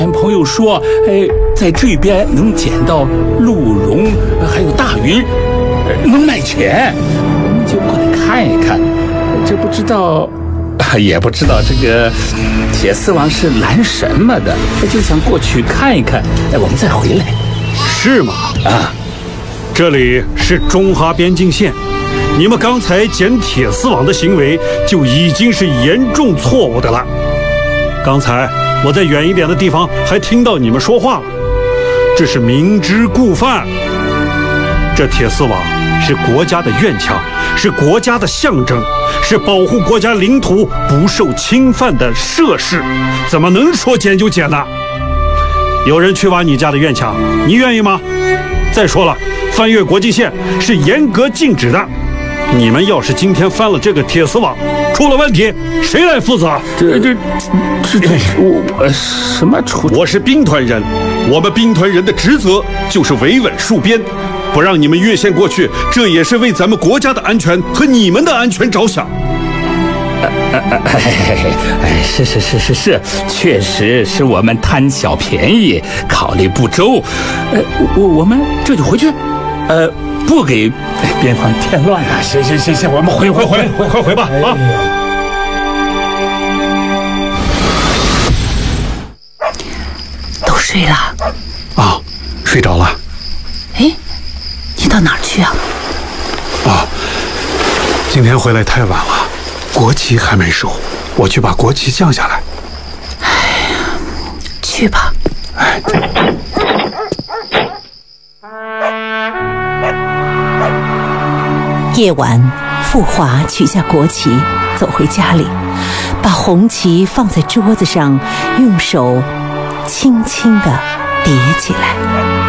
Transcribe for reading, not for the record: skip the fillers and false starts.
朋友说，在这边能捡到鹿茸，还有大鱼，能卖钱，我们就过来看一看。这不知道，也不知道这个铁丝网是拦什么的，就想过去看一看，我们再回来。 是吗？ 啊， 这里是中哈边境线，你们刚才捡铁丝网的行为就已经是严重错误的了。刚才我在远一点的地方还听到你们说话了，这是明知故犯。这铁丝网是国家的院墙，是国家的象征，是保护国家领土不受侵犯的设施，怎么能说捡就捡呢？有人去挖你家的院墙，你愿意吗？再说了，翻越国境线是严格禁止的。你们要是今天翻了这个铁丝网，出了问题，谁来负责？ 我什么出？ 我是兵团人，我们兵团人的职责就是维稳戍边，不让你们越线过去，这也是为咱们国家的安全和你们的安全着想。 是，确实是我们贪小便宜，考虑不周。我们这就回去，不给边防添乱啊！行，我们快回吧啊！ 都睡了啊，睡着了。 哎，你到哪儿去啊？ 啊，今天回来太晚了，国旗还没收，我去把国旗降下来。 哎呀，去吧。 哎。 夜晚，富华取下国旗，走回家里，把红旗放在桌子上，用手轻轻地叠起来。